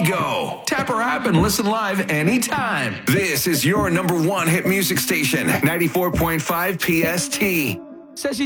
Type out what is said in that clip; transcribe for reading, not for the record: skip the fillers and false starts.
Go. Tap our app and listen live anytime. This is your number one hit music station, 94.5 PST. Says